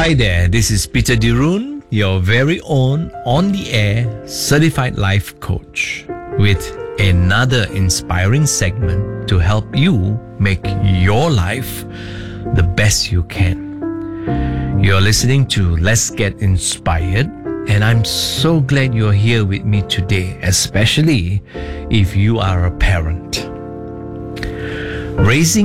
Hi there, this is Peter Dirun, your very own on the air certified life coach, with another inspiring segment to help you make your life the best you can. You're listening to Let's Get Inspired, and I'm so glad you're here with me today, especially if you are a parent. Raising